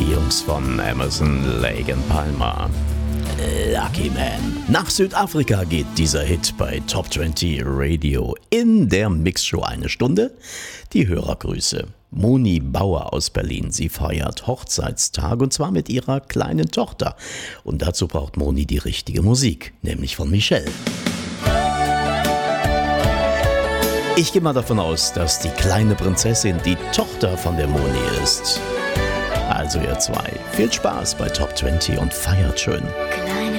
Die Jungs von Emerson, Lake and Palmer. Lucky Man. Nach Südafrika geht dieser Hit bei Top 20 Radio in der Mixshow eine Stunde. Die Hörergrüße. Moni Bauer aus Berlin. Sie feiert Hochzeitstag und zwar mit ihrer kleinen Tochter. Und dazu braucht Moni die richtige Musik, nämlich von Michelle. Ich gehe mal davon aus, dass die kleine Prinzessin die Tochter von der Moni ist. Also ihr zwei, viel Spaß bei Top 20 und feiert schön. Klein